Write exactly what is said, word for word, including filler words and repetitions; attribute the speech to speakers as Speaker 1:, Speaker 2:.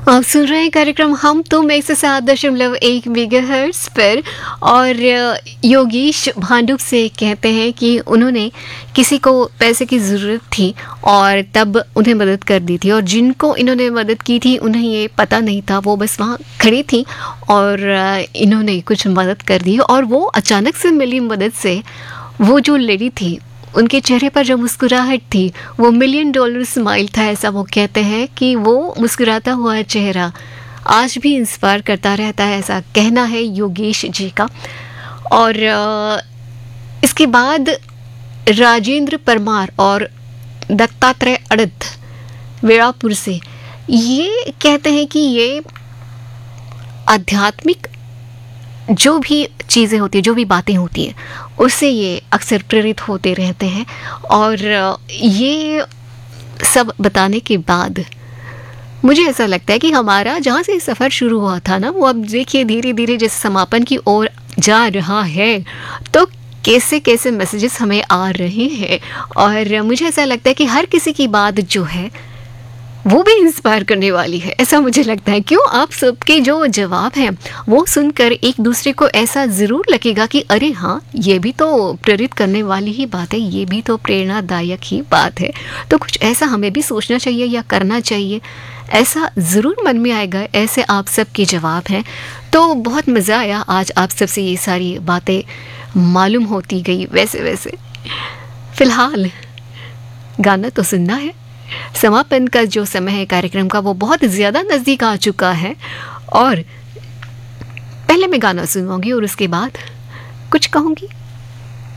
Speaker 1: आप सुन रहे हैं कार्यक्रम हम तुम एक सौ सात दशमलव एक मेगाहर्ट्ज़ पर। और योगेश भांडुप से कहते हैं कि उन्होंने किसी को पैसे की ज़रूरत थी और तब उन्हें मदद कर दी थी, और जिनको इन्होंने मदद की थी उन्हें ये पता नहीं था, वो बस वहाँ खड़ी थी और इन्होंने कुछ मदद कर दी। और वो अचानक से मिली मदद से वो जो लेडी थी उनके चेहरे पर जो मुस्कुराहट थी वो मिलियन डॉलर स्माइल था, ऐसा वो कहते हैं कि वो मुस्कुराता हुआ चेहरा आज भी इंस्पायर करता रहता है, ऐसा कहना है योगेश जी का। और इसके बाद राजेंद्र परमार और दत्तात्रेय अड़द वेरापुर से ये कहते हैं कि ये आध्यात्मिक जो भी चीज़ें होती हैं, जो भी बातें होती हैं, उससे ये अक्सर प्रेरित होते रहते हैं। और ये सब बताने के बाद मुझे ऐसा लगता है कि हमारा जहाँ से सफ़र शुरू हुआ था ना, वो अब देखिए धीरे धीरे जैसे समापन की ओर जा रहा है, तो कैसे कैसे मैसेजेस हमें आ रहे हैं। और मुझे ऐसा लगता है कि हर किसी की बात जो है वो भी इंस्पायर करने वाली है, ऐसा मुझे लगता है। क्यों, आप सबके जो जवाब हैं वो सुनकर एक दूसरे को ऐसा ज़रूर लगेगा कि अरे हाँ, ये भी तो प्रेरित करने वाली ही बात है, ये भी तो प्रेरणादायक ही बात है। तो कुछ ऐसा हमें भी सोचना चाहिए या करना चाहिए, ऐसा ज़रूर मन में आएगा। ऐसे आप सबके जवाब हैं, तो बहुत मज़ा आया आज आप सबसे ये सारी बातें मालूम होती गई। वैसे वैसे फ़िलहाल गाना तो सुनना है, समापन का जो समय है कार्यक्रम का वो बहुत ज़्यादा नज़दीक आ चुका है। और पहले मैं गाना सुनवाऊंगी और उसके बाद कुछ कहूँगी।